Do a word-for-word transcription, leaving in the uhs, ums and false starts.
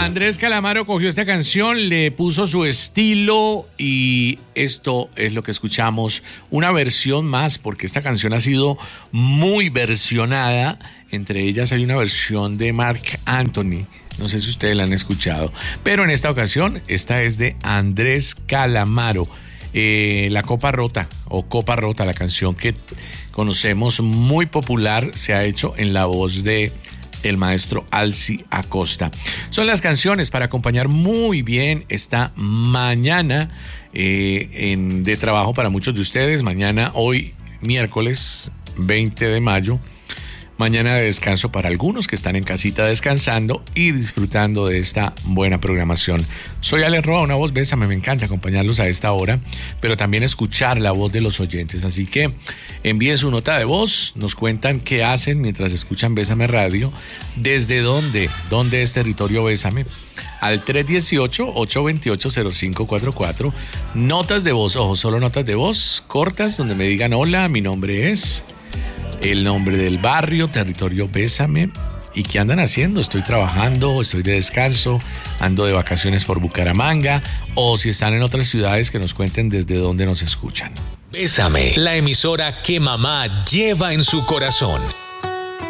Andrés Calamaro cogió esta canción, le puso su estilo y esto es lo que escuchamos, una versión más, porque esta canción ha sido muy versionada. Entre ellas hay una versión de Marc Anthony, no sé si ustedes la han escuchado, pero en esta ocasión esta es de Andrés Calamaro, eh, La Copa Rota o Copa Rota, la canción que conocemos muy popular, se ha hecho en la voz de el maestro Alci Acosta. Son las canciones para acompañar muy bien esta mañana eh, en, de trabajo para muchos de ustedes. Mañana, hoy, miércoles veinte de mayo. Mañana de descanso para algunos que están en casita descansando y disfrutando de esta buena programación. Soy Ale Roa, una voz bésame, me encanta acompañarlos a esta hora, pero también escuchar la voz de los oyentes. Así que envíen su nota de voz, nos cuentan qué hacen mientras escuchan Bésame Radio, desde dónde, dónde es territorio Bésame, al tres uno ocho, ocho dos ocho, cero cinco cuatro cuatro. Notas de voz, ojo, solo notas de voz cortas donde me digan hola, mi nombre es... el nombre del barrio, territorio Bésame, y qué andan haciendo. Estoy trabajando, estoy de descanso, ando de vacaciones por Bucaramanga, o si están en otras ciudades, que nos cuenten desde dónde nos escuchan. Bésame, la emisora que mamá lleva en su corazón.